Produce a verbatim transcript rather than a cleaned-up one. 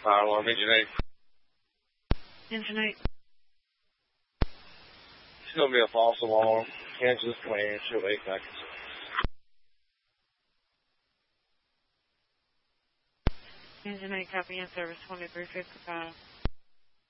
Fire alarm, engine eight. Engine eight. It's going to be a false alarm. Kansas Command, show eight back. Engine eight, copy in service twenty-three fifty-five.